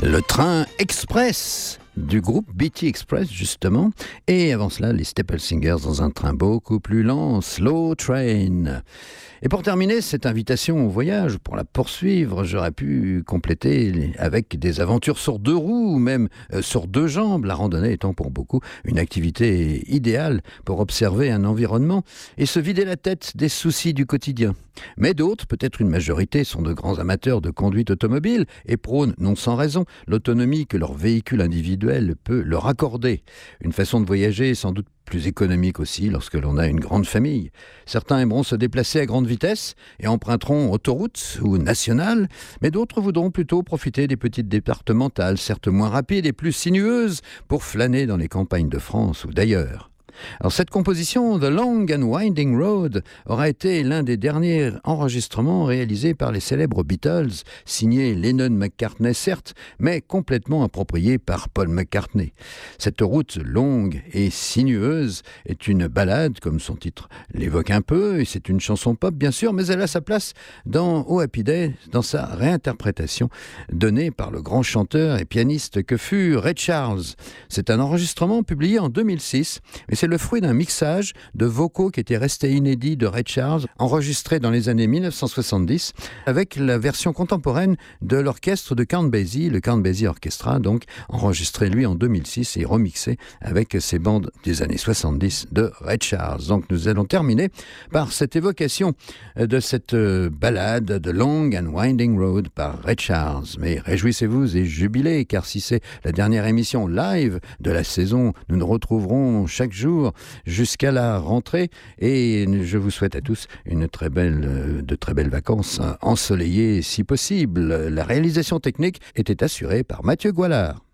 Le train express du groupe BT Express, justement. Et avant cela, les Staple Singers dans un train beaucoup plus lent, Slow Train. Et pour terminer cette invitation au voyage, pour la poursuivre, j'aurais pu compléter avec des aventures sur deux roues ou même sur deux jambes, la randonnée étant pour beaucoup une activité idéale pour observer un environnement et se vider la tête des soucis du quotidien. Mais d'autres, peut-être une majorité, sont de grands amateurs de conduite automobile et prônent, non sans raison, l'autonomie que leur véhicule individuel peut leur accorder. Une façon de voyager sans doute plus économique aussi lorsque l'on a une grande famille. Certains aimeront se déplacer à grande vitesse et emprunteront autoroutes ou nationales, mais d'autres voudront plutôt profiter des petites départementales, certes moins rapides et plus sinueuses, pour flâner dans les campagnes de France ou d'ailleurs. Alors cette composition, The Long and Winding Road, aura été l'un des derniers enregistrements réalisés par les célèbres Beatles, signé Lennon-McCartney certes, mais complètement approprié par Paul McCartney. Cette route longue et sinueuse est une ballade, comme son titre l'évoque un peu, et c'est une chanson pop bien sûr, mais elle a sa place dans Oh Happy Day, dans sa réinterprétation donnée par le grand chanteur et pianiste que fut Ray Charles. C'est un enregistrement publié en 2006, mais c'est le fruit d'un mixage de vocaux qui était resté inédit de Ray Charles, enregistré dans les années 1970, avec la version contemporaine de l'orchestre de Count Basie, le Count Basie Orchestra, donc enregistré lui en 2006 et remixé avec ces bandes des années 70 de Ray Charles. Donc nous allons terminer par cette évocation de cette ballade de Long and Winding Road par Ray Charles. Mais réjouissez-vous et jubilez, car si c'est la dernière émission live de la saison, nous nous retrouverons chaque jour jusqu'à la rentrée et je vous souhaite à tous de très belles vacances ensoleillées si possible. La réalisation technique était assurée par Mathieu Goualard.